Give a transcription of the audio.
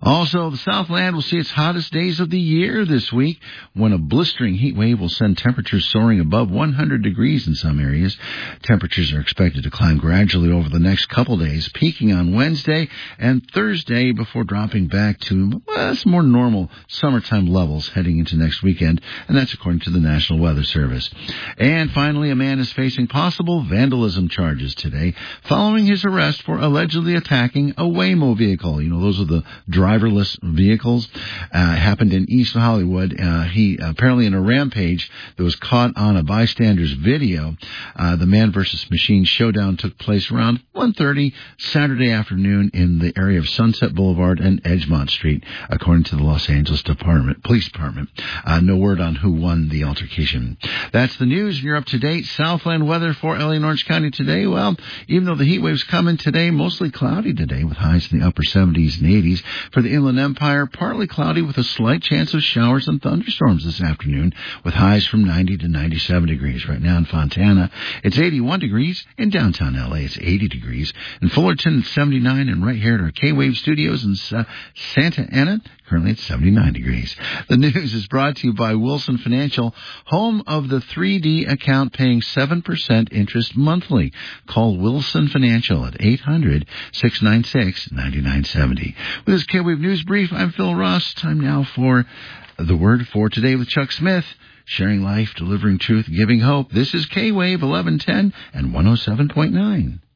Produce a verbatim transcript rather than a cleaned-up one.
Also, the Southland will see its hottest days of the year this week, when a blistering heat wave will send temperatures soaring above one hundred degrees in some areas. Temperatures are expected to climb gradually over the next couple days, peaking on Wednesday and Thursday before dropping back to well, some more normal summertime levels heading into next weekend, and that's according to the National Weather Service. And finally, a man is facing possible vandalism charges today following his arrest for allegedly attacking a Waymo vehicle. You know, those are the driverless vehicles. Uh, happened in East Hollywood. Uh, he apparently in a rampage that was caught on a bystander's video. Uh, the man versus machine showdown took place around one thirty Saturday afternoon in the area of Sunset Boulevard and Edgemont Street, according to the Los Angeles Department Police Department. Uh, no word on who won the altercation. That's the news, and you're up to date. Southland weather for L A and Orange County today. Well, even though the heat wave's coming today, mostly cloudy today with highs in the upper seventies and eighties. For the Inland Empire, partly cloudy with a slight chance of showers and thunderstorms this afternoon, with highs from ninety to ninety-seven degrees. Right now in Fontana, it's eighty-one degrees. In downtown L A, it's eighty degrees. In Fullerton, it's seventy-nine. And right here at our K-Wave studios in uh, Santa Ana, currently it's seventy-nine degrees. The news is brought to you by Wilson Financial, home of the three D account paying seven percent interest monthly. Call Wilson Financial at eight hundred, six nine six, nine nine seven zero. With this K-Wave News Brief, I'm Phil Ross. Time now for The Word for Today with Chuck Smith. Sharing life, delivering truth, giving hope. This is K-Wave eleven ten and one oh seven point nine.